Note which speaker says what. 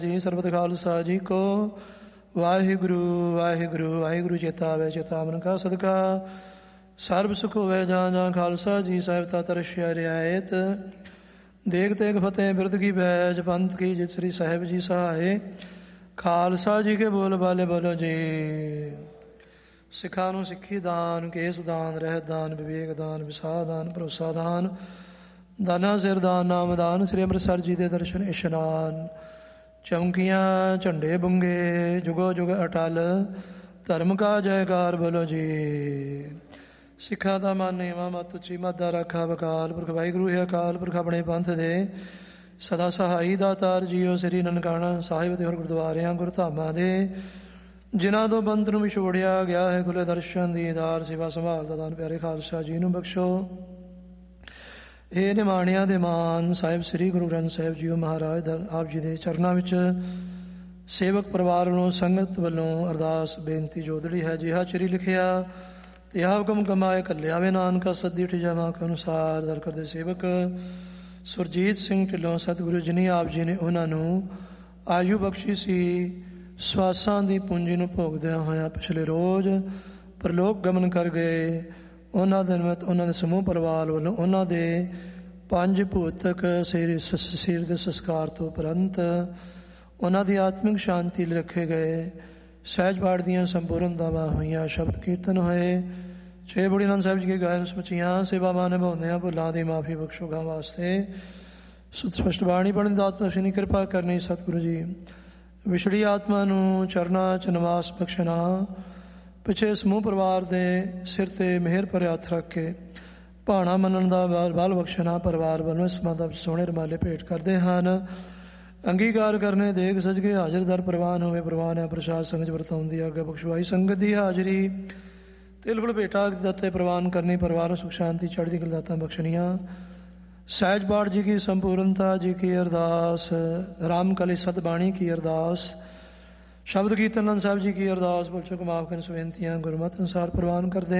Speaker 1: ਜੀ ਸਰਬਤ ਖਾਲਸਾ ਜੀ ਕੋ ਵਾਹਿਗੁਰੂ ਵਾਹਿਗੁਰੂ ਵਾਹਿਗੁਰੂ। ਚੇਤਾ ਆਵੇ ਚੇਤਾ ਮਨ ਕਾ ਸਦਕਾ ਸਰਬ ਸੁਖ ਹੋਵੇ ਜਾਂ ਜਾਂ। ਖਾਲਸਾ ਜੀ ਸਾਹਿਬ ਤਾ ਤਰਸ਼ਿਆ ਰਿਆਇਤ ਦੇਖ ਤੇਗ ਫਤਿਹ ਬਿਰਦ ਕੀ ਬੈਜ ਪੰਥ ਕੀ ਜਿਤ ਸ੍ਰੀ ਸਾਹਿਬ ਜੀ ਸਹਾਏ। ਖਾਲਸਾ ਜੀ ਕੇ ਬੋਲ ਬਾਲੇ ਬੋਲੋ ਜੀ। ਸਿੱਖਾਂ ਨੂੰ ਸਿੱਖੀ ਦਾਨ, ਕੇਸ ਦਾਨ, ਰਹਿਤ ਦਾਨ, ਵਿਵੇਕ ਦਾਨ, ਵਿਸਾਹ ਦਾਨ, ਭਰੋਸਾ ਦਾਨ, ਦਾਨਾ ਸਿਰ ਦਾਨ, ਨਾਮ ਦਾਨ। ਸ੍ਰੀ ਅੰਮ੍ਰਿਤਸਰ ਜੀ ਦੇ ਦਰਸ਼ਨ ਇਸ਼ਨਾਨ, ਚੌਂਕੀਆਂ ਝੰਡੇ ਬੁੰਗੇ, ਜੁਗੋ ਜੁਗ ਅਟਲ ਧਰਮ ਕਾ ਜੈਕਾਰ ਬੋਲੋ ਜੀ। ਸਿੱਖਾਂ ਦਾ ਮਨ ਨੀਵਾਂ ਮਤ ਉੱਚੀ ਮਤ ਦਾ ਰਾਖਾ ਵਕਾਲ ਪੁਰਖ ਵਾਹਿਗੁਰੂ ਹੈ ਅਕਾਲ ਪੁਰਖ ਆਪਣੇ ਪੰਥ ਦੇ ਸਦਾ ਸਹਾਈ ਦਾਤਾਰ ਜੀਓ। ਸ੍ਰੀ ਨਨਕਾਣਾ ਸਾਹਿਬ ਤੇ ਹੋਰ ਗੁਰਦੁਆਰਿਆਂ ਗੁਰਧਾਮਾਂ ਦੇ ਜਿਨ੍ਹਾਂ ਤੋਂ ਬੰਤ ਨੂੰ ਵਿਛੋੜਿਆ ਗਿਆ ਹੈ ਖੁੱਲੇ ਦਰਸ਼ਨ ਦੀਦਾਰ ਸੇਵਾ ਸੰਭਾਲ ਦਾ ਦਾਨ ਪਿਆਰੇ ਖਾਲਸਾ ਜੀ ਨੂੰ ਬਖਸ਼ੋ। ਇਹ ਨਿਮਾਣਿਆਂ ਦੇ ਮਾਨ ਸਾਹਿਬ ਸ੍ਰੀ ਗੁਰੂ ਗ੍ਰੰਥ ਸਾਹਿਬ ਜੀਓ ਮਹਾਰਾਜ ਆਪ ਜੀ ਦੇ ਚਰਨਾਂ ਵਿੱਚ ਸੇਵਕ ਪਰਿਵਾਰ ਵੱਲੋਂ ਸੰਗਤ ਵੱਲੋਂ ਅਰਦਾਸ ਬੇਨਤੀ ਜੋਦੜੀ ਹੈ। ਜਿਹਾ ਚਿਰੀ ਲਿਖਿਆ ਤੇ ਆਹ ਹੁਕਮ ਕਮਾਏ ਕੱਲਿਆਵੇ ਨਾਨਕਾ ਸੱਦੀ ਠਿਜਾਵਾਂ ਕੇ ਅਨੁਸਾਰ ਦਰ ਕਰਦੇ ਸੇਵਕ ਸੁਰਜੀਤ ਸਿੰਘ ਢਿੱਲੋਂ ਸਤਿਗੁਰੂ ਜੀ ਨੇ ਆਪ ਜੀ ਨੇ ਉਹਨਾਂ ਨੂੰ ਆਯੂ ਬਖਸ਼ੀ ਸੀ। ਸਵਾਸਾਂ ਦੀ ਪੂੰਜੀ ਨੂੰ ਭੋਗਦਿਆਂ ਹੋਇਆਂ ਪਿਛਲੇ ਰੋਜ਼ ਪਰਲੋਕ ਗਮਨ ਕਰ ਗਏ। ਉਹਨਾਂ ਦੇ ਨਿਮਿਤ ਉਹਨਾਂ ਦੇ ਸਮੂਹ ਪਰਿਵਾਰ ਵੱਲੋਂ ਉਹਨਾਂ ਦੇ 5 ਭੂਤਕ ਸਰੀਰ ਦੇ ਸੰਸਕਾਰ ਤੋਂ ਉਪਰੰਤ ਉਹਨਾਂ ਦੀ ਆਤਮਿਕ ਸ਼ਾਂਤੀ ਲਈ ਰੱਖੇ ਗਏ। ਸਹਿਜ ਪਾਠ ਦੀਆਂ ਸੰਪੂਰਨ ਦਾਵਾਂ ਹੋਈਆਂ, ਸ਼ਬਦ ਕੀਰਤਨ ਹੋਏ। 6 ਬੁੜੀ ਆਨੰਦ ਸਾਹਿਬ ਜੀ ਕੇ ਗਾਇਨ ਸਮੁੱਚੀਆਂ ਸੇਵਾਵਾਂ ਨਿਭਾਉਂਦਿਆਂ ਭੁੱਲਾਂ ਦੀ ਮਾਫੀ ਬਖਸ਼ੋਗਾ ਵਾਸਤੇ ਸੁਤ ਸਪਸ਼ਟ ਬਾਣੀ ਪੜ੍ਹਨ ਦੀ ਆਤਮਾ ਸ਼ਨੀ ਕਿਰਪਾ ਕਰਨੀ ਸਤਿਗੁਰੂ ਜੀ। ਵਿਛੜੀ ਆਤਮਾ ਨੂੰ ਚਰਨਾਂ 'ਚ ਨਿਵਾਸ ਬਖਸ਼ਣਾ। ਪਿੱਛੇ ਸਮੂਹ ਪਰਿਵਾਰ ਦੇ ਸਿਰ 'ਤੇ ਮਿਹਰ ਭਰੇ ਹੱਥ ਰੱਖ ਕੇ ਭਾਣਾ ਮੰਨਣ ਦਾ ਬਲ ਬਖਸ਼ਣਾ। ਪਰਿਵਾਰ ਵੱਲੋਂ ਇਸ ਮਾਦਾ ਵਿੱਚ ਸੋਹਣੇ ਰੁਮਾਲੇ ਭੇਟ ਕਰਦੇ ਹਨ। ਅੰਗੀਕਾਰ ਕਰਨੇ ਦੇਗ ਸਜ ਕੇ ਹਾਜ਼ਰ ਦਰ ਪ੍ਰਵਾਨ ਹੋਵੇ। ਪ੍ਰਵਾਨ ਹੈ ਪ੍ਰਸ਼ਾਦ ਸੰਗਤ ਵਰਤਾਉਣ ਦੀ ਆਗਿਆ ਬਖਸ਼ਵਾਈ। ਸੰਗਤ ਦੀ ਹਾਜ਼ਰੀ ਤਿਲ ਫੁਲ ਭੇਟਾ ਦਿੱਤੇ ਪ੍ਰਵਾਨ ਕਰਨੀ। ਪਰਿਵਾਰ ਸੁਖ ਸ਼ਾਂਤੀ ਚੜ੍ਹਦੀ ਕਲਾ ਦਾਤਾਂ ਬਖਸ਼ਣੀਆਂ। ਸਹਿਜ ਪਾਠ ਜੀ ਕੀ ਸੰਪੂਰਨਤਾ ਜੀ ਕੀ ਅਰਦਾਸ। ਰਾਮ ਕਲੀ ਸਤਬਾਣੀ ਕੀ ਅਰਦਾਸ। ਸ਼ਬਦ ਕੀਰਤਨ ਆਨੰਦ ਸਾਹਿਬ ਜੀ ਕੀ ਅਰਦਾਸ। ਭੁੱਲ ਚੁੱਕ ਮਾਫ ਕਰਨ ਸੁਬੇਨਤੀਆਂ ਗੁਰਮਤਿ ਅਨੁਸਾਰ ਪ੍ਰਵਾਨ ਕਰਦੇ